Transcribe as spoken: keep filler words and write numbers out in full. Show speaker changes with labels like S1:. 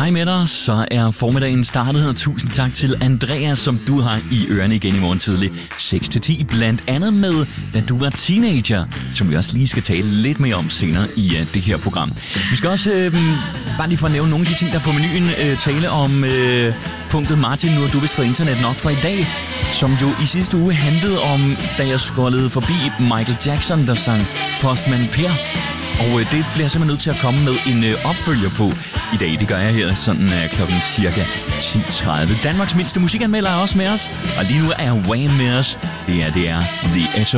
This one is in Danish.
S1: hej med dig, så er formiddagen startet, og tusind tak til Andreas, som du har i ørerne igen i morgen tidlig seks til ti, blandt andet med, da du var teenager, som vi også lige skal tale lidt mere om senere i uh, det her program. Vi skal også, øh, bare lige for at nævne nogle af de ting, der er på menuen, øh, tale om øh, punktet Martin, nu er du vist for internet nok for i dag, som jo i sidste uge handlede om, da jeg scrollede forbi Michael Jackson, der sang Postman Per. Og øh, det bliver jeg simpelthen nødt til at komme med en øh, opfølger på i dag. Det gør jeg her sådan øh, klokken cirka ti tredive. Danmarks mindste musikanmelder er også med os, og lige nu er Wham med os. Det er, det er The Echo